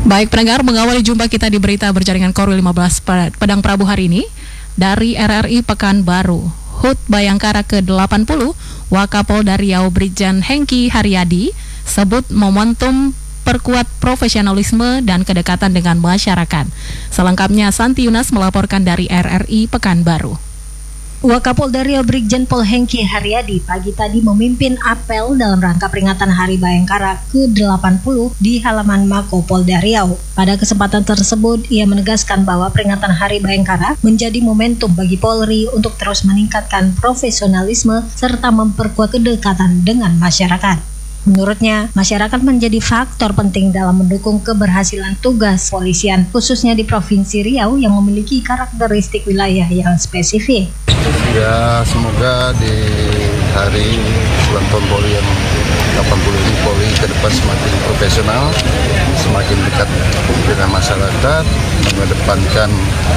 Baik pendengar, mengawali jumpa kita di berita berjaringan Korwil 15 Padang Prabu hari ini dari RRI Pekanbaru. HUT Bayangkara ke-80 Wakapolda Riau Brigjen Hengki Haryadi sebut momentum perkuat profesionalisme dan kedekatan dengan masyarakat. Selengkapnya Santi Yunas melaporkan dari RRI Pekanbaru. Wakapolda Riau Brigjen Pol Hengki Haryadi pagi tadi memimpin apel dalam rangka peringatan Hari Bayangkara ke-80 di halaman Mako Polda Riau. Pada kesempatan tersebut, ia menegaskan bahwa peringatan Hari Bayangkara menjadi momentum bagi Polri untuk terus meningkatkan profesionalisme serta memperkuat kedekatan dengan masyarakat. Menurutnya, masyarakat menjadi faktor penting dalam mendukung keberhasilan tugas polisian, khususnya di Provinsi Riau yang memiliki karakteristik wilayah yang spesifik. Ya, semoga di hari ulang tahun Polri yang 80 ini Polri ke depan semakin profesional, semakin dekat dengan masyarakat, mengedepankan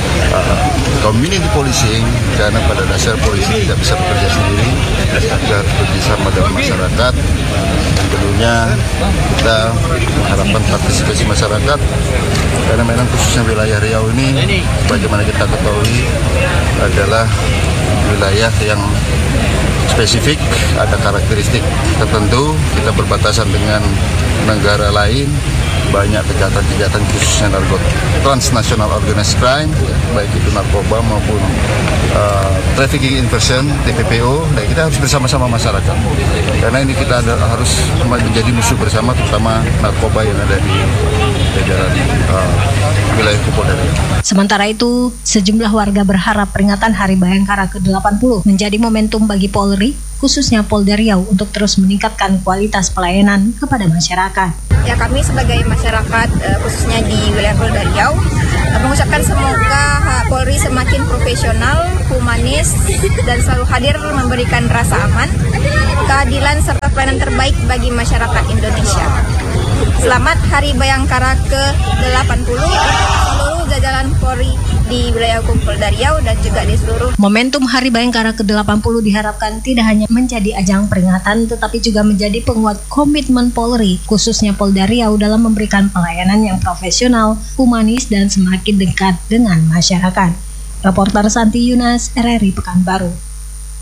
community policing, karena pada dasar polisi tidak bisa bekerja sendiri, kita harus bekerjasama dengan masyarakat. Dan tentunya kita mengharapkan partisipasi masyarakat, karena memang khususnya wilayah Riau ini, bagaimana kita ketahui, adalah wilayah yang spesifik, ada karakteristik tertentu, kita berbatasan dengan negara lain, banyak kejahatan-kejahatan khususnya transnational organized crime, baik itu narkoba maupun trafficking inversion, TPPO. Dan kita harus bersama-sama masyarakat, karena ini kita harus menjadi musuh bersama, terutama narkoba yang ada di jajaran wilayah Polda Riau. Sementara itu, sejumlah warga berharap peringatan Hari Bayangkara ke-80 menjadi momentum bagi Polri, khususnya Polda Riau, untuk terus meningkatkan kualitas pelayanan kepada masyarakat. Ya, kami sebagai masyarakat khususnya di wilayah Polda Riau mengucapkan semoga Polri semakin profesional, humanis, dan selalu hadir memberikan rasa aman, keadilan, serta pelayanan terbaik bagi masyarakat Indonesia. Selamat Hari Bayangkara ke-80 seluruh jajaran Polri di wilayah hukum Polda Riau dan juga di seluruh. Momentum Hari Bayangkara ke-80 diharapkan tidak hanya menjadi ajang peringatan, tetapi juga menjadi penguat komitmen Polri, khususnya Polda Riau, dalam memberikan pelayanan yang profesional, humanis, dan semakin dekat dengan masyarakat. Reporter Santi Yunas, RRI Pekanbaru.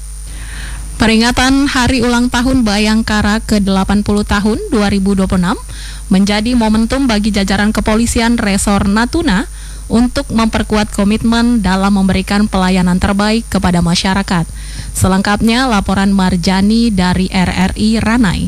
Peringatan Hari Ulang Tahun Bayangkara ke-80 tahun 2026 menjadi momentum bagi jajaran kepolisian Resor Natuna untuk memperkuat komitmen dalam memberikan pelayanan terbaik kepada masyarakat. Selengkapnya laporan Marjani dari RRI Ranai.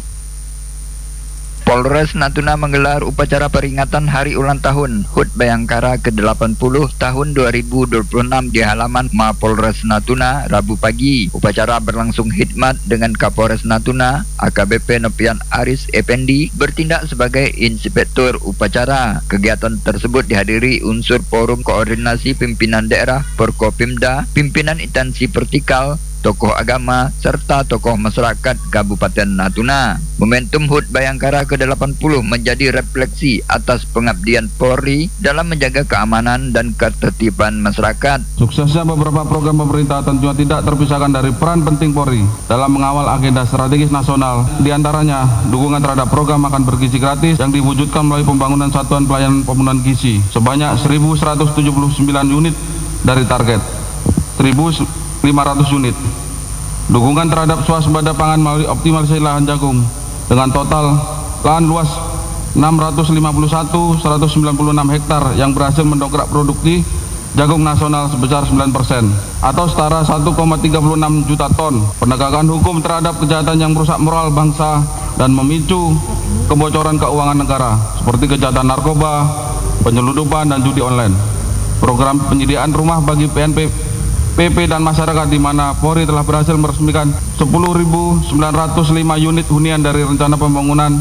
Polres Natuna menggelar upacara peringatan Hari Ulang Tahun HUT Bayangkara ke-80 tahun 2026 di halaman Mapolres Natuna Rabu pagi. Upacara berlangsung khidmat dengan Kapolres Natuna, AKBP Nopian Aris Effendi, bertindak sebagai inspektur upacara. Kegiatan tersebut dihadiri unsur Forum Koordinasi Pimpinan Daerah Forkopimda, pimpinan instansi vertikal, tokoh agama, serta tokoh masyarakat Kabupaten Natuna. Momentum HUT Bayangkara ke-80 menjadi refleksi atas pengabdian Polri dalam menjaga keamanan dan ketertiban masyarakat. Suksesnya beberapa program pemerintah tentunya tidak terpisahkan dari peran penting Polri dalam mengawal agenda strategis nasional. Di antaranya, dukungan terhadap program makan bergizi gratis yang diwujudkan melalui pembangunan satuan pelayanan pemenuhan gizi sebanyak 1.179 unit dari target 1.500 unit. Dukungan terhadap swasembada pangan melalui optimalisasi lahan jagung dengan total lahan luas 651.196 hektar yang berhasil mendongkrak produksi jagung nasional sebesar 9% atau setara 1,36 juta ton. Penegakan hukum terhadap kejahatan yang merusak moral bangsa dan memicu kebocoran keuangan negara seperti kejahatan narkoba, penyeludupan, dan judi online. Program penyediaan rumah bagi PNP PP dan masyarakat, di mana Polri telah berhasil meresmikan 10.905 unit hunian dari rencana pembangunan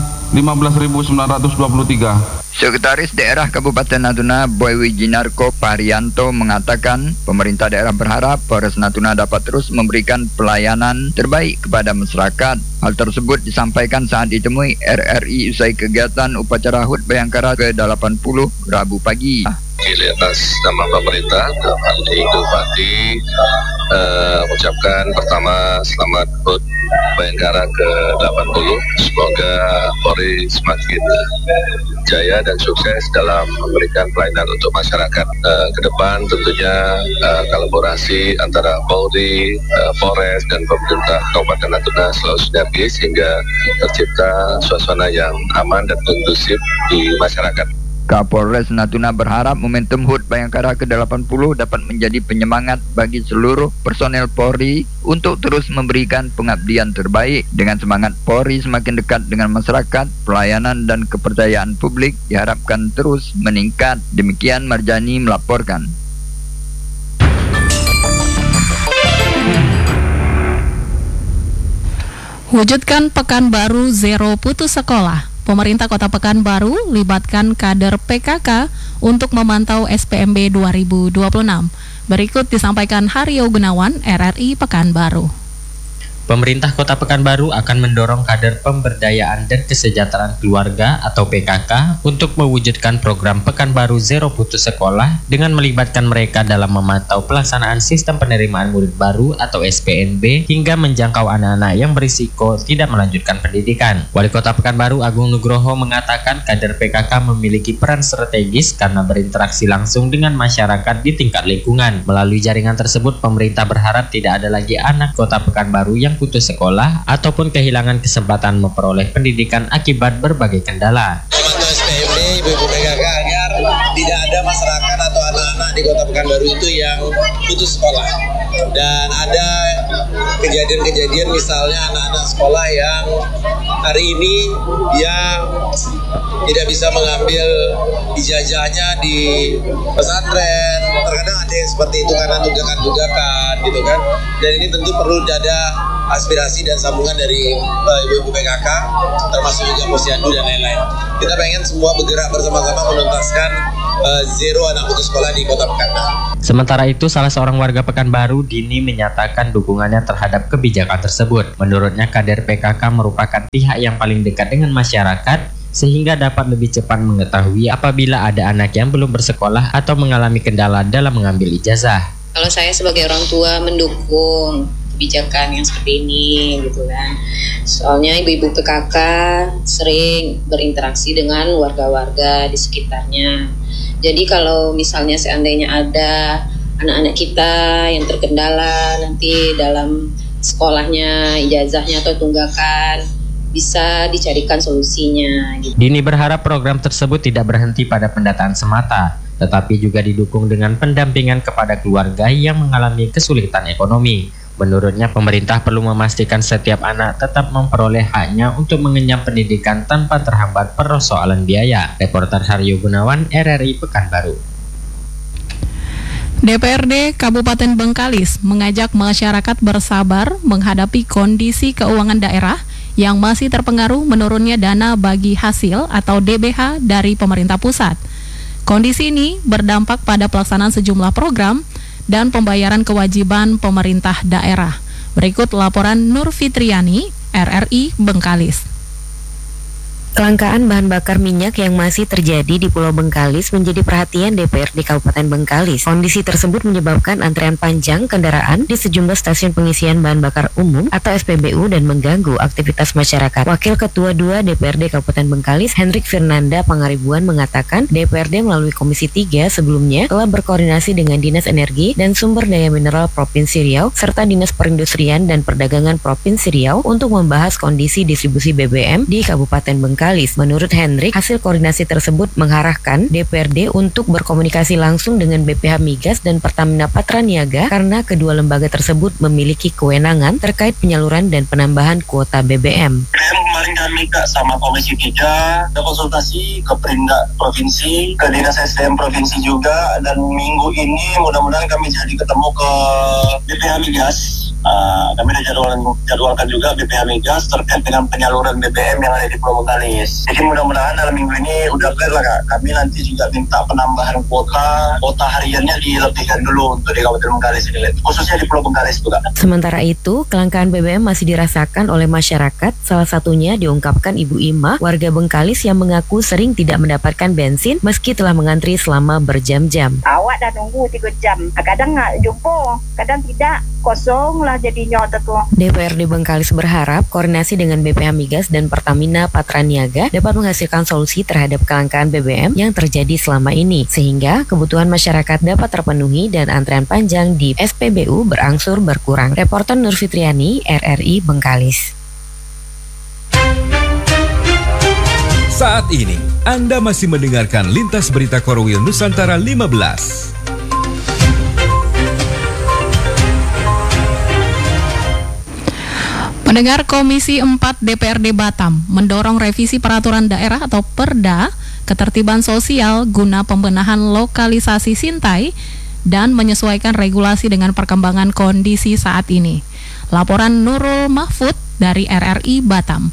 15.923. Sekretaris Daerah Kabupaten Natuna Boy Wijinarko Parianto mengatakan pemerintah daerah berharap Polres Natuna dapat terus memberikan pelayanan terbaik kepada masyarakat. Hal tersebut disampaikan saat ditemui RRI usai kegiatan upacara HUT Bayangkara ke-80 Rabu pagi. Di atas nama pemerintah dalam hal ini Bupati ucapkan pertama selamat HUT Bayangkara ke-80. Semoga Polri semakin jaya dan sukses dalam memberikan pelayanan untuk masyarakat. Ke depan tentunya kolaborasi antara Polri, Polres, dan pemerintah Kabupaten Natuna selalu sinergis sehingga tercipta suasana yang aman dan kondusif di masyarakat. Kapolres Natuna berharap momentum HUT Bayangkara ke-80 dapat menjadi penyemangat bagi seluruh personel Polri untuk terus memberikan pengabdian terbaik. Dengan semangat Polri semakin dekat dengan masyarakat, pelayanan dan kepercayaan publik diharapkan terus meningkat. Demikian Marjani melaporkan. Wujudkan Pekanbaru Zero Putus Sekolah. Pemerintah Kota Pekanbaru libatkan kader PKK untuk memantau SPMB 2026. Berikut disampaikan Haryo Gunawan, RRI Pekanbaru. Pemerintah Kota Pekanbaru akan mendorong kader pemberdayaan dan kesejahteraan keluarga atau PKK untuk mewujudkan program Pekanbaru Zero Putus Sekolah dengan melibatkan mereka dalam memantau pelaksanaan sistem penerimaan murid baru atau SPNB hingga menjangkau anak-anak yang berisiko tidak melanjutkan pendidikan. Wali Kota Pekanbaru Agung Nugroho mengatakan kader PKK memiliki peran strategis karena berinteraksi langsung dengan masyarakat di tingkat lingkungan. Melalui jaringan tersebut, pemerintah berharap tidak ada lagi anak Kota Pekanbaru yang putus sekolah ataupun kehilangan kesempatan memperoleh pendidikan akibat berbagai kendala. Memantau SPMB ibu-ibu PKK agar tidak ada masyarakat atau anak-anak di Kota Pekanbaru itu yang putus sekolah. Dan ada kejadian-kejadian misalnya anak-anak sekolah yang hari ini dia tidak bisa mengambil ijazahnya di pesantren. Terkadang ada yang seperti itu karena tunggakan-tunggakan gitu kan. Dan ini tentu perlu ada aspirasi dan sambungan dari ibu-ibu PKK, termasuk juga Posyandu dan lain-lain. Kita pengen semua bergerak bersama-sama menuntaskan zero anak putus sekolah di Kota Pekanbaru. Sementara itu, salah seorang warga Pekanbaru, Dini, menyatakan dukungannya terhadap kebijakan tersebut. Menurutnya, kader PKK merupakan pihak yang paling dekat dengan masyarakat, sehingga dapat lebih cepat mengetahui apabila ada anak yang belum bersekolah atau mengalami kendala dalam mengambil ijazah. Kalau saya sebagai orang tua mendukung kebijakan yang seperti ini gitu kan. Soalnya ibu-ibu PKK sering berinteraksi dengan warga-warga di sekitarnya. Jadi kalau misalnya seandainya ada anak-anak kita yang terkendala nanti dalam sekolahnya, ijazahnya atau tunggakan, bisa dicarikan solusinya gitu. Dini berharap program tersebut tidak berhenti pada pendataan semata, tetapi juga didukung dengan pendampingan kepada keluarga yang mengalami kesulitan ekonomi. Menurutnya, pemerintah perlu memastikan setiap anak tetap memperoleh haknya untuk mengenyam pendidikan tanpa terhambat persoalan biaya. Reporter Haryo Gunawan, RRI Pekanbaru. DPRD Kabupaten Bengkalis mengajak masyarakat bersabar menghadapi kondisi keuangan daerah yang masih terpengaruh menurunnya dana bagi hasil atau DBH dari pemerintah pusat. Kondisi ini berdampak pada pelaksanaan sejumlah program dan pembayaran kewajiban pemerintah daerah. Berikut laporan Nur Fitriani, RRI Bengkalis. Kelangkaan bahan bakar minyak yang masih terjadi di Pulau Bengkalis menjadi perhatian DPRD Kabupaten Bengkalis. Kondisi tersebut menyebabkan antrean panjang kendaraan di sejumlah stasiun pengisian bahan bakar umum atau SPBU dan mengganggu aktivitas masyarakat. Wakil Ketua 2 DPRD Kabupaten Bengkalis, Hendrik Fernanda Pangaribuan mengatakan DPRD melalui Komisi 3 sebelumnya telah berkoordinasi dengan Dinas Energi dan Sumber Daya Mineral Provinsi Riau serta Dinas Perindustrian dan Perdagangan Provinsi Riau untuk membahas kondisi distribusi BBM di Kabupaten Bengkalis. Menurut Hendrik, hasil koordinasi tersebut mengarahkan DPRD untuk berkomunikasi langsung dengan BPH Migas dan Pertamina Patraniaga karena kedua lembaga tersebut memiliki kewenangan terkait penyaluran dan penambahan kuota BBM. Kemarin kami sama Komisi 3 ada konsultasi ke Perindak Provinsi, ke Dinas SDM Provinsi juga, dan minggu ini mudah-mudahan kami jadi ketemu ke BPH Migas. Kami sudah jadwalkan juga BPH Migas terkait dengan penyaluran BBM yang ada di Pulau Bengkalis. Jadi mudah-mudahan dalam minggu ini udah clear lah Kak. Kami nanti juga minta penambahan kuota hariannya dilebihkan dulu untuk di Kabupaten Bengkalis ini, khususnya di Pulau Bengkalis juga. Sementara itu, kelangkaan BBM masih dirasakan oleh masyarakat. Salah satunya diungkapkan Ibu Ima, warga Bengkalis yang mengaku sering tidak mendapatkan bensin meski telah mengantri selama berjam-jam. Awak dah nunggu 3 jam. Kadang nggak jumpa, kadang tidak, kosong lah jadinya tuh. DPRD Bengkalis berharap koordinasi dengan BPH Migas dan Pertamina Patraniaga dapat menghasilkan solusi terhadap kelangkaan BBM yang terjadi selama ini, sehingga kebutuhan masyarakat dapat terpenuhi dan antrean panjang di SPBU berangsur berkurang. Reporter Nur Fitriani, RRI Bengkalis. Saat ini, Anda masih mendengarkan Lintas Berita Korwil Nusantara 15. Pendengar, Komisi 4 DPRD Batam mendorong revisi peraturan daerah atau Perda Ketertiban Sosial guna pembenahan lokalisasi Sintai dan menyesuaikan regulasi dengan perkembangan kondisi saat ini. Laporan Nurul Mahfud dari RRI Batam.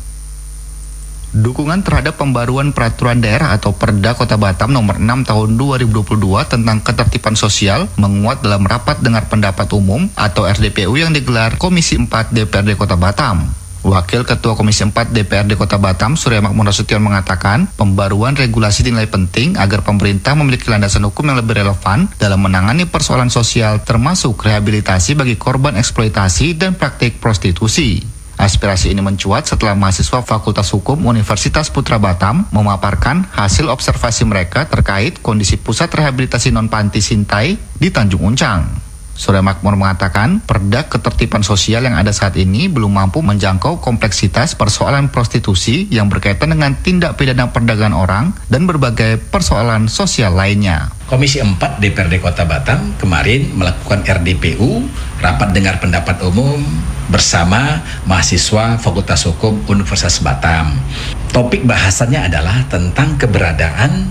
Dukungan terhadap pembaruan peraturan daerah atau Perda Kota Batam nomor 6 tahun 2022 tentang ketertiban sosial menguat dalam rapat dengar pendapat umum atau RDPU yang digelar Komisi 4 DPRD Kota Batam. Wakil Ketua Komisi 4 DPRD Kota Batam, Surya Makmur Nasution mengatakan, pembaruan regulasi dinilai penting agar pemerintah memiliki landasan hukum yang lebih relevan dalam menangani persoalan sosial termasuk rehabilitasi bagi korban eksploitasi dan praktik prostitusi. Aspirasi ini mencuat setelah mahasiswa Fakultas Hukum Universitas Putra Batam memaparkan hasil observasi mereka terkait kondisi pusat rehabilitasi non-panti Sintai di Tanjung Uncang. Surya Makmur mengatakan, Perda Ketertiban Sosial yang ada saat ini belum mampu menjangkau kompleksitas persoalan prostitusi yang berkaitan dengan tindak pidana perdagangan orang dan berbagai persoalan sosial lainnya. Komisi 4 DPRD Kota Batam kemarin melakukan RDPU, rapat dengar pendapat umum bersama mahasiswa Fakultas Hukum Universitas Batam. Topik bahasannya adalah tentang keberadaan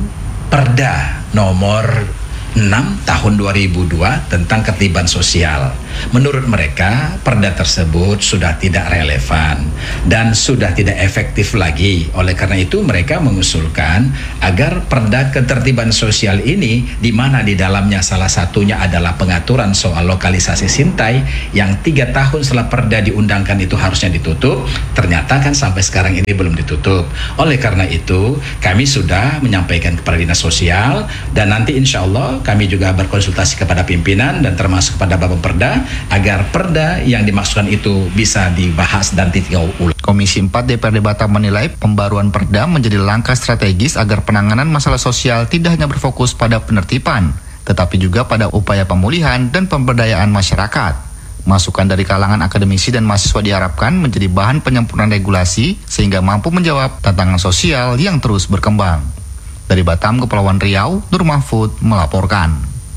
Perda nomor 6 tahun 2002 tentang ketertiban sosial. Menurut mereka, perda tersebut sudah tidak relevan dan sudah tidak efektif lagi. Oleh karena itu, mereka mengusulkan agar perda ketertiban sosial ini, di mana di dalamnya salah satunya adalah pengaturan soal lokalisasi Sintai yang 3 tahun setelah perda diundangkan itu harusnya ditutup, ternyata kan sampai sekarang ini belum ditutup. Oleh karena itu, kami sudah menyampaikan kepada Dinas Sosial dan nanti insya Allah kami juga berkonsultasi kepada pimpinan dan termasuk kepada Bapak Perda agar perda yang dimaksudkan itu bisa dibahas dan ditinjau ulang. Komisi 4 DPRD Batam menilai pembaruan perda menjadi langkah strategis agar penanganan masalah sosial tidak hanya berfokus pada penertiban, tetapi juga pada upaya pemulihan dan pemberdayaan masyarakat. Masukan dari kalangan akademisi dan mahasiswa diharapkan menjadi bahan penyempurnaan regulasi sehingga mampu menjawab tantangan sosial yang terus berkembang. Dari Batam, Kepulauan Riau, Nur Mahfud melaporkan.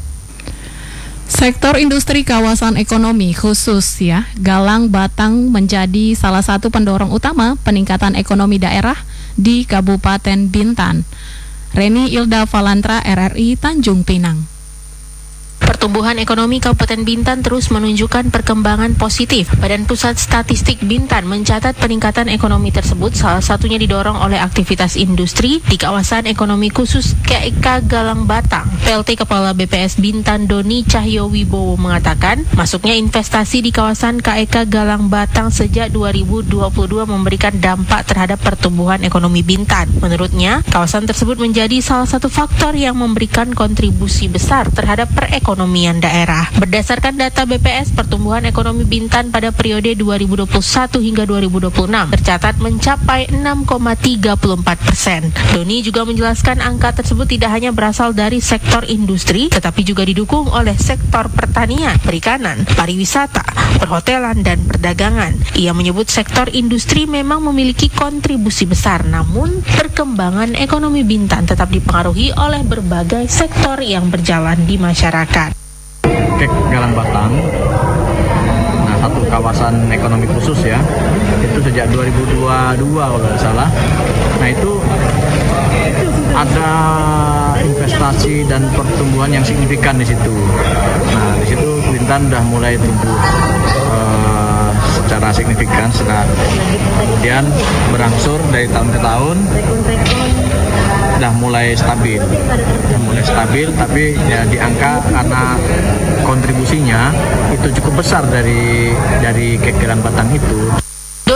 Sektor industri kawasan ekonomi khusus Galang Batang menjadi salah satu pendorong utama peningkatan ekonomi daerah di Kabupaten Bintan. Reni Ilda Valantra, RRI Tanjung Pinang. Pertumbuhan ekonomi Kabupaten Bintan terus menunjukkan perkembangan positif. Badan Pusat Statistik Bintan mencatat peningkatan ekonomi tersebut salah satunya didorong oleh aktivitas industri di kawasan ekonomi khusus KEK Galang Batang. PLT Kepala BPS Bintan Doni Cahyo Wibowo mengatakan, masuknya investasi di kawasan KEK Galang Batang sejak 2022 memberikan dampak terhadap pertumbuhan ekonomi Bintan. Menurutnya, kawasan tersebut menjadi salah satu faktor yang memberikan kontribusi besar terhadap perekonomian daerah. Berdasarkan data BPS, pertumbuhan ekonomi Bintan pada periode 2021 hingga 2026 tercatat mencapai 6,34%. Doni juga menjelaskan angka tersebut tidak hanya berasal dari sektor industri, tetapi juga didukung oleh sektor pertanian, perikanan, pariwisata, perhotelan, dan perdagangan. Ia menyebut sektor industri memang memiliki kontribusi besar, namun perkembangan ekonomi Bintan tetap dipengaruhi oleh berbagai sektor yang berjalan di masyarakat. KEK Galang Batang, nah satu kawasan ekonomi khusus itu sejak 2022 kalau tidak salah. Nah itu ada investasi dan pertumbuhan yang signifikan di situ. Nah di situ Bintan sudah mulai tumbuh secara signifikan, kemudian berangsur dari tahun ke tahun sudah mulai stabil, tapi ya di angka karena kontribusinya itu cukup besar dari KEK Galang Batang itu.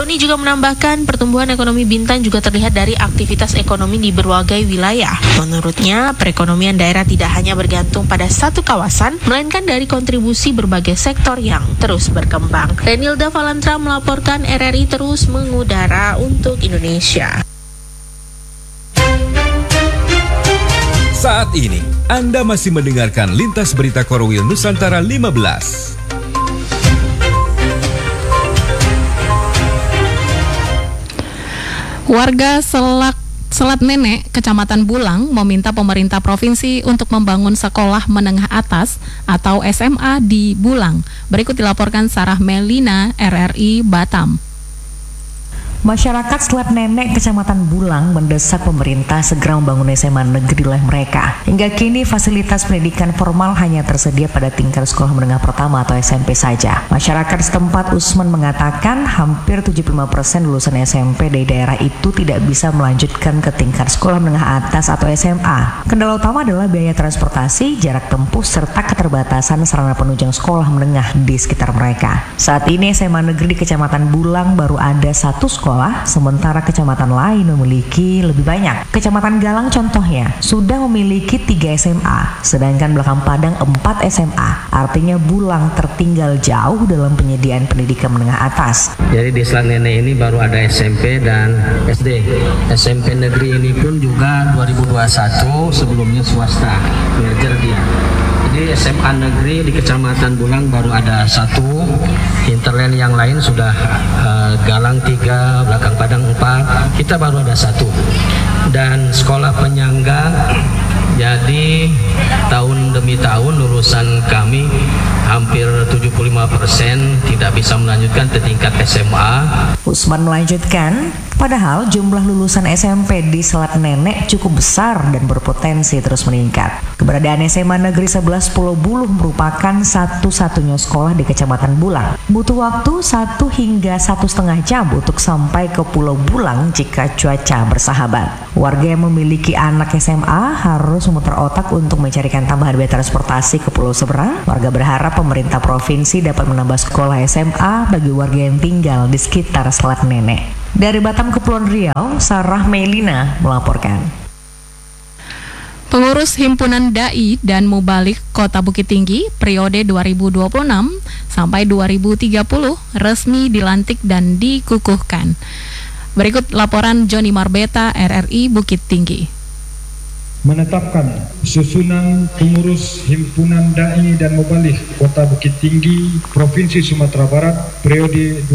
Doni juga menambahkan pertumbuhan ekonomi Bintan juga terlihat dari aktivitas ekonomi di berbagai wilayah. Menurutnya, perekonomian daerah tidak hanya bergantung pada satu kawasan, melainkan dari kontribusi berbagai sektor yang terus berkembang. Renilda Valantra melaporkan RRI terus mengudara untuk Indonesia. Saat ini, Anda masih mendengarkan Lintas Berita Korwil Nusantara 15. Warga Selat Nenek, Kecamatan Bulang, meminta pemerintah provinsi untuk membangun sekolah menengah atas atau SMA di Bulang. Berikut dilaporkan Sarah Melina, RRI Batam. Masyarakat Selat Nenek, Kecamatan Bulang mendesak pemerintah segera membangun SMA negeri di wilayah mereka. Hingga kini fasilitas pendidikan formal hanya tersedia pada tingkat sekolah menengah pertama atau SMP saja. Masyarakat setempat Usman mengatakan hampir 75% lulusan SMP dari daerah itu tidak bisa melanjutkan ke tingkat sekolah menengah atas atau SMA. Kendala utama adalah biaya transportasi, jarak tempuh, serta keterbatasan sarana penunjang sekolah menengah di sekitar mereka. Saat ini SMA negeri di Kecamatan Bulang baru ada satu sekolah, sementara kecamatan lain memiliki lebih banyak. Kecamatan Galang contohnya sudah memiliki 3 SMA, sedangkan Belakang Padang 4 SMA. Artinya Bulang tertinggal jauh dalam penyediaan pendidikan menengah atas. Jadi di Selat Nenek ini baru ada SMP dan SD. SMP negeri ini pun juga 2021 sebelumnya swasta, merger dia. Jadi SMA negeri di Kecamatan Bulang baru ada 1, hinterland yang lain sudah Galang 3, Belakang Padang 4, kita baru ada 1. Dan sekolah penyangga, jadi tahun demi tahun lulusan kami hampir 75% tidak bisa melanjutkan ke tingkat SMA. Usman melanjutkan, padahal jumlah lulusan SMP di Selat Nenek cukup besar dan berpotensi terus meningkat. Keberadaan SMA Negeri 11 Pulau Buluh merupakan satu-satunya sekolah di Kecamatan Bulang. Butuh waktu 1 hingga 1,5 jam untuk sampai ke Pulau Bulang jika cuaca bersahabat. Warga yang memiliki anak SMA harus memutar otak untuk mencarikan tambahan biaya transportasi ke pulau seberang. Warga berharap pemerintah provinsi dapat menambah sekolah SMA bagi warga yang tinggal di sekitar Selat Nenek. Dari Batam, Kepulauan Riau, Sarah Melina melaporkan. Pengurus Himpunan Dai dan Mubalik Kota Bukit Tinggi periode 2026 sampai 2030 resmi dilantik dan dikukuhkan. Berikut laporan Joni Marbeta, RRI Bukit Tinggi. Menetapkan susunan pengurus Himpunan Dai dan Mubalik Kota Bukit Tinggi Provinsi Sumatera Barat periode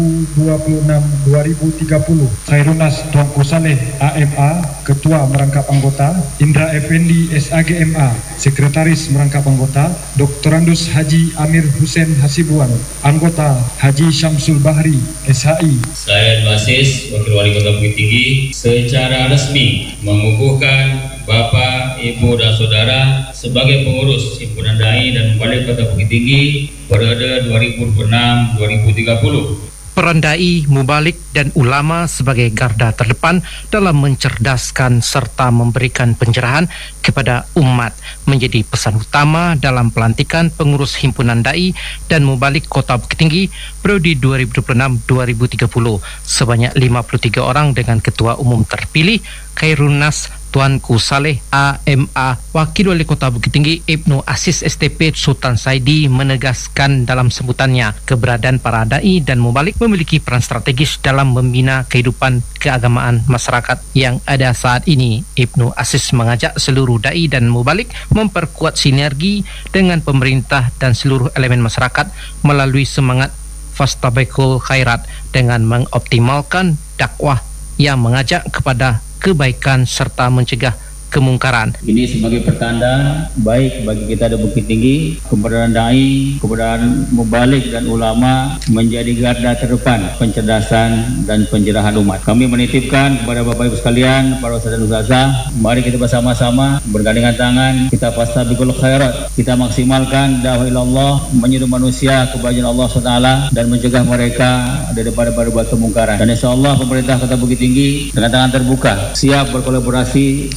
2026-2030. Khairunas Tuanku Saleh AMA, Ketua Merangkap Anggota, Indra Effendi SAGMA, Sekretaris Merangkap Anggota, Dr. Andus Haji Amir Hussein Hasibuan, Anggota Haji Syamsul Bahri SHI. Saya Basis, Wakil Wali Kota Bukit Tinggi, secara resmi mengukuhkan Bapak, Ibu, dan Saudara sebagai pengurus Himpunan Dai dan Mubalik Kota Bukit Tinggi periode 2026-2030. Peran dai, mubalik, dan ulama sebagai garda terdepan dalam mencerdaskan serta memberikan pencerahan kepada umat menjadi pesan utama dalam pelantikan pengurus Himpunan Dai dan Mubalik Kota Bukit Tinggi periode 2026-2030 sebanyak 53 orang dengan Ketua Umum terpilih Khairunas Tuanku Saleh AMA. Wakil Wali Kota Bukit Tinggi Ibnu Aziz STP Sultan Saidi menegaskan dalam sebutannya keberadaan para dai dan mubalik memiliki peran strategis dalam membina kehidupan keagamaan masyarakat yang ada saat ini. Ibnu Aziz mengajak seluruh dai dan mubalik memperkuat sinergi dengan pemerintah dan seluruh elemen masyarakat melalui semangat fastabiqul khairat dengan mengoptimalkan dakwah yang mengajak kepada kebaikan serta mencegah kemungkaran. Ini sebagai pertanda baik bagi kita di Bukit Tinggi, keberadaan dai, keberadaan mubalik dan ulama menjadi garda terdepan pencerdasan dan pencerahan umat. Kami menitipkan kepada Bapak Ibu sekalian, para ustaz dan ustazah, mari kita bersama-sama bergandengan tangan, kita fastabiqul khairat, kita maksimalkan dakwah ilallah, menyeru manusia kebahagiaan Allah SWT dan mencegah mereka daripada berbuat kemungkaran. Dan insyaallah pemerintah Kota Bukit Tinggi dengan tangan terbuka siap berkolaborasi, siap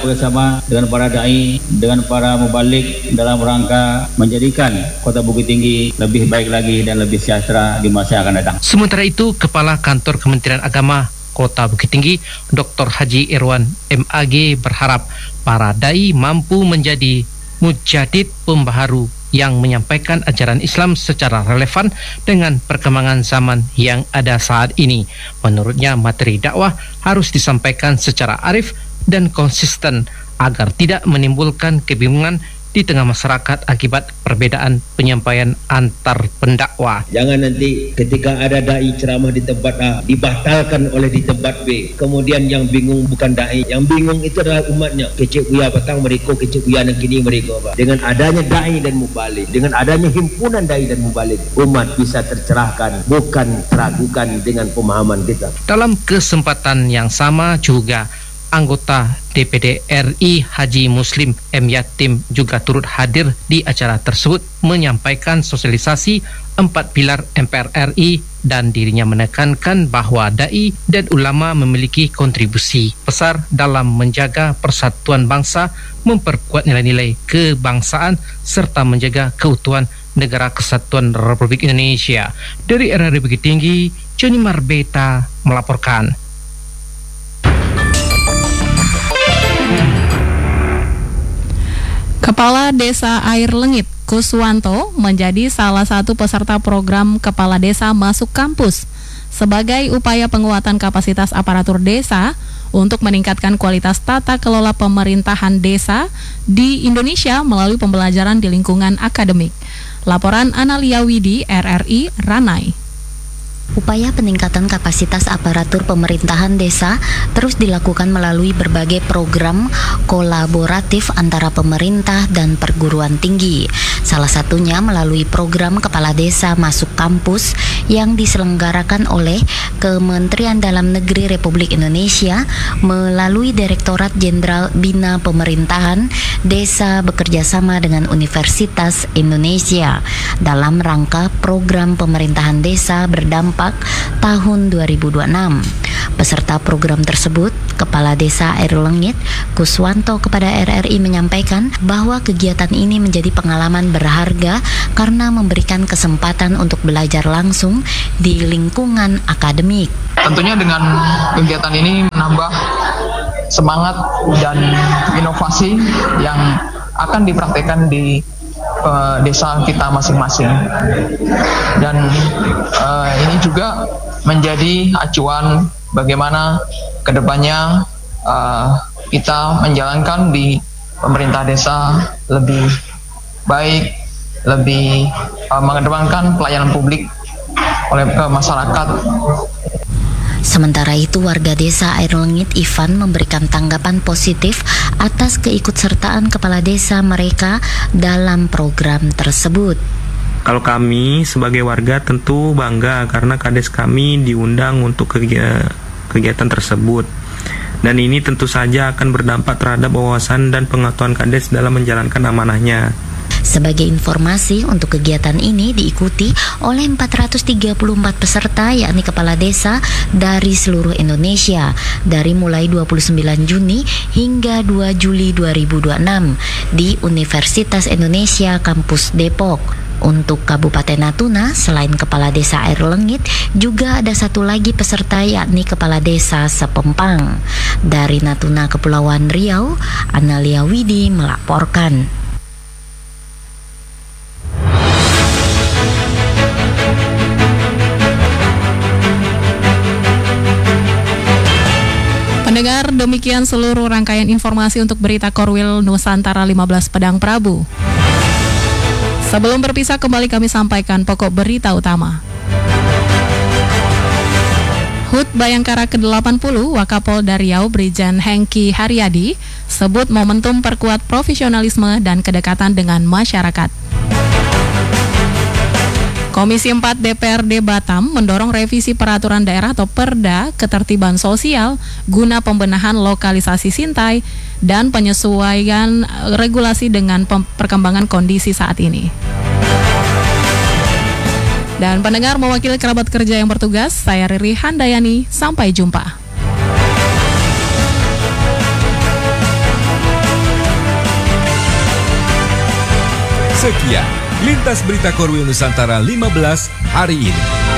bersama dengan para dai, dengan para mubalik dalam rangka menjadikan Kota Bukit Tinggi lebih baik lagi dan lebih sejahtera di masa yang akan datang. Sementara itu, Kepala Kantor Kementerian Agama Kota Bukit Tinggi, Dr. Haji Irwan MAG berharap para dai mampu menjadi mujadid pembaharu yang menyampaikan ajaran Islam secara relevan dengan perkembangan zaman yang ada saat ini. Menurutnya, materi dakwah harus disampaikan secara arif dan konsisten agar tidak menimbulkan kebingungan di tengah masyarakat akibat perbedaan penyampaian antar pendakwah. Jangan nanti ketika ada dai ceramah di tempat A dibatalkan oleh di tempat B. Kemudian yang bingung bukan dai, yang bingung itu adalah umatnya. Kecik uya petang mereka, kecik uya yang kini mereka. Dengan adanya dai dan mubalik, dengan adanya himpunan dai dan mubalik, umat bisa tercerahkan, bukan teragukan dengan pemahaman kita. Dalam kesempatan yang sama juga, anggota DPD RI Haji Muslim M. Yatim juga turut hadir di acara tersebut menyampaikan sosialisasi 4 pilar MPR RI dan dirinya menekankan bahwa dai dan ulama memiliki kontribusi besar dalam menjaga persatuan bangsa, memperkuat nilai-nilai kebangsaan serta menjaga keutuhan Negara Kesatuan Republik Indonesia. Dari RRI Bukit Tinggi, Joni Marbeta melaporkan. Kepala Desa Air Lengit, Kuswanto, menjadi salah satu peserta program Kepala Desa Masuk Kampus sebagai upaya penguatan kapasitas aparatur desa untuk meningkatkan kualitas tata kelola pemerintahan desa di Indonesia melalui pembelajaran di lingkungan akademik. Laporan Analia Widi, RRI, Ranai. Upaya peningkatan kapasitas aparatur pemerintahan desa terus dilakukan melalui berbagai program kolaboratif antara pemerintah dan perguruan tinggi. Salah satunya melalui program Kepala Desa Masuk Kampus yang diselenggarakan oleh Kementerian Dalam Negeri Republik Indonesia melalui Direktorat Jenderal Bina Pemerintahan Desa bekerjasama dengan Universitas Indonesia dalam rangka program pemerintahan desa berdampak tahun 2026. Peserta program tersebut, Kepala Desa Air Lengit, Kuswanto, kepada RRI menyampaikan bahwa kegiatan ini menjadi pengalaman berharga karena memberikan kesempatan untuk belajar langsung di lingkungan akademik. Tentunya dengan kegiatan ini menambah semangat dan inovasi yang akan dipraktekkan di desa kita masing-masing, dan ini juga menjadi acuan bagaimana kedepannya kita menjalankan di pemerintah desa lebih baik, lebih mengedepankan pelayanan publik oleh masyarakat. Sementara itu, warga desa Air Lengit Ivan memberikan tanggapan positif atas keikutsertaan kepala desa mereka dalam program tersebut. Kalau kami sebagai warga tentu bangga karena kades kami diundang untuk kegiatan tersebut. Dan ini tentu saja akan berdampak terhadap wawasan dan pengetahuan kades dalam menjalankan amanahnya. Sebagai informasi, untuk kegiatan ini diikuti oleh 434 peserta, yakni kepala desa dari seluruh Indonesia dari mulai 29 Juni hingga 2 Juli 2026 di Universitas Indonesia Kampus Depok. Untuk Kabupaten Natuna, selain Kepala Desa Air Lengit, juga ada satu lagi peserta, yakni Kepala Desa Sepempang. Dari Natuna, Kepulauan Riau, Analia Widi melaporkan. Pendengar, demikian seluruh rangkaian informasi untuk berita Korwil Nusantara 15 Padang Prabu. Sebelum berpisah, kembali kami sampaikan pokok berita utama. HUT Bayangkara ke-80 Wakapolda Riau Brigjen Hengki Haryadi sebut momentum perkuat profesionalisme dan kedekatan dengan masyarakat. Komisi 4 DPRD Batam mendorong revisi peraturan daerah atau Perda Ketertiban Sosial guna pembenahan lokalisasi Sintai dan penyesuaian regulasi dengan perkembangan kondisi saat ini. Dan pendengar, mewakili kerabat kerja yang bertugas, saya Riri Handayani, sampai jumpa. Sekian Lintas Berita Korwil Nusantara 15 hari ini.